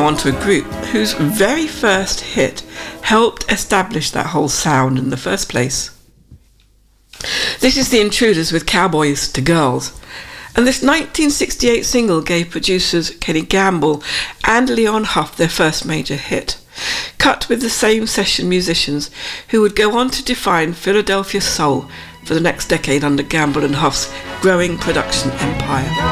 onto a group whose very first hit helped establish that whole sound in the first place. This is The Intruders with Cowboys to Girls, and this 1968 single gave producers Kenny Gamble and Leon Huff their first major hit, cut with the same session musicians who would go on to define Philadelphia soul for the next decade under Gamble and Huff's growing production empire.